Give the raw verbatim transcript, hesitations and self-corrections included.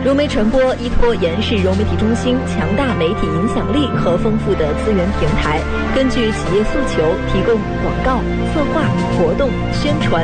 融媒传播依托延世融媒体中心强大媒体影响力和丰富的资源平台，根据企业诉求提供广告、策划、活动、宣传、